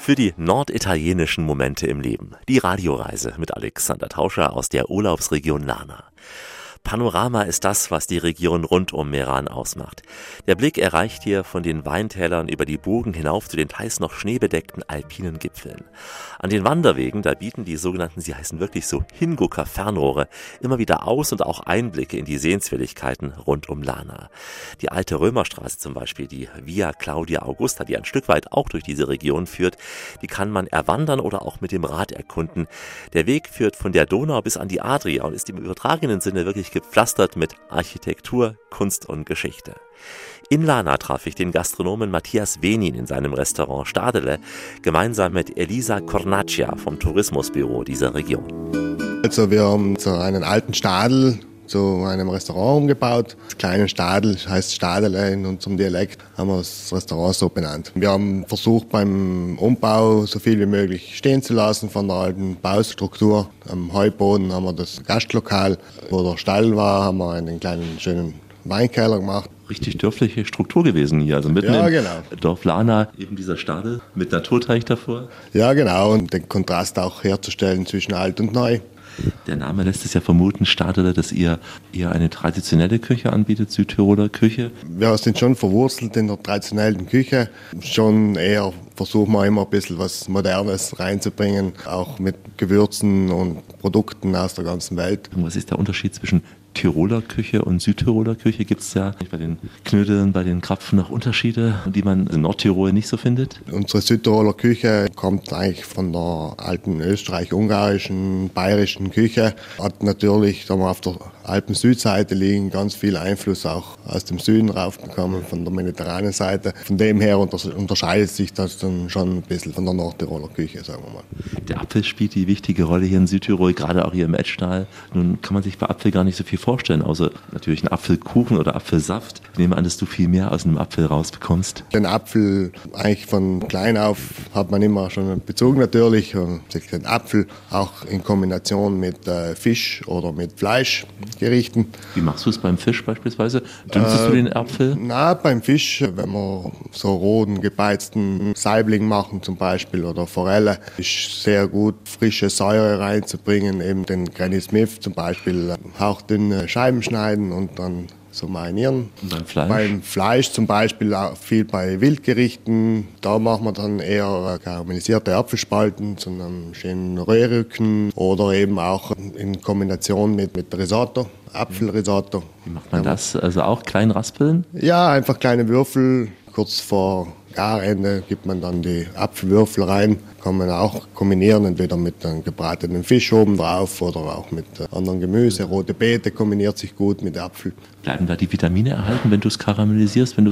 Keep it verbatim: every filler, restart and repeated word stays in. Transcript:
Für die norditalienischen Momente im Leben. Die Radioreise mit Alexander Tauscher aus der Urlaubsregion Lana. Panorama ist das, was die Region rund um Meran ausmacht. Der Blick erreicht hier von den Weintälern über die Burgen hinauf zu den teils noch schneebedeckten alpinen Gipfeln. An den Wanderwegen, da bieten die sogenannten, sie heißen wirklich so Hingucker-Fernrohre, immer wieder Aus- und auch Einblicke in die Sehenswürdigkeiten rund um Lana. Die alte Römerstraße zum Beispiel, die Via Claudia Augusta, die ein Stück weit auch durch diese Region führt, die kann man erwandern oder auch mit dem Rad erkunden. Der Weg führt von der Donau bis an die Adria und ist im übertragenen Sinne wirklich gepflastert mit Architektur, Kunst und Geschichte. In Lana traf ich den Gastronomen Matthias Wenin in seinem Restaurant Stadele, gemeinsam mit Elisa Cornaccia vom Tourismusbüro dieser Region. Also wir haben so einen alten Stadel zu einem Restaurant umgebaut. Das kleine Stadel heißt Stadele in unserem Dialekt, haben wir das Restaurant so benannt. Wir haben versucht beim Umbau so viel wie möglich stehen zu lassen von der alten Baustruktur. Am Heuboden haben wir das Gastlokal, wo der Stall war, haben wir einen kleinen schönen Weinkeller gemacht. Richtig dörfliche Struktur gewesen hier, also mitten ja, im genau. Dorf Lana, eben dieser Stadel mit Naturteich davor. Ja, genau, und den Kontrast auch herzustellen zwischen alt und neu. Der Name lässt es ja vermuten, Stadele, dass ihr eher eine traditionelle Küche anbietet, Südtiroler Küche. Wir sind schon verwurzelt in der traditionellen Küche. Schon eher versuchen wir immer ein bisschen was Modernes reinzubringen, auch mit Gewürzen und Produkten aus der ganzen Welt. Und was ist der Unterschied zwischen Tiroler Küche und Südtiroler Küche? Gibt es ja bei den Knödeln, bei den Krapfen noch Unterschiede, die man in Nordtirol nicht so findet? Unsere Südtiroler Küche kommt eigentlich von der alten österreich-ungarischen, bayerischen Küche. Hat natürlich, da wir auf der Alpen-Südseite liegen, ganz viel Einfluss auch aus dem Süden raufgekommen, von der mediterranen Seite. Von dem her unterscheidet sich das dann schon ein bisschen von der Nordtiroler Küche, sagen wir mal. Der Apfel spielt die wichtige Rolle hier in Südtirol, gerade auch hier im Etschtal. Nun kann man sich bei Apfel gar nicht so viel vorstellen, außer natürlich einen Apfelkuchen oder Apfelsaft. Ich nehme an, dass du viel mehr aus einem Apfel rausbekommst. Den Apfel eigentlich von klein auf hat man immer schon einen Bezug natürlich. Den Apfel auch in Kombination mit äh, Fisch oder mit Fleischgerichten. Wie machst du es beim Fisch beispielsweise? Dünstest äh, du den Apfel? Na, beim Fisch, wenn wir so roten, gebeizten Saibling machen zum Beispiel oder Forelle, ist sehr gut, frische Säure reinzubringen. Eben den Granny Smith zum Beispiel hauchdünne Scheiben schneiden und dann so marinieren. Und beim Fleisch? Beim Fleisch zum Beispiel auch viel bei Wildgerichten. Da machen wir dann eher karamellisierte Apfelspalten zu einem schönen Röhrrücken oder eben auch in Kombination mit, mit Risotto, Apfelrisotto. Wie macht man das? Also auch klein raspeln? Ja, einfach kleine Würfel. Kurz vor Garende gibt man dann die Apfelwürfel rein. Kann man auch kombinieren, entweder mit einem gebratenen Fisch oben drauf oder auch mit anderen Gemüse. Rote Beete kombiniert sich gut mit Apfel. Bleiben da die Vitamine erhalten, wenn du es karamellisierst, wenn du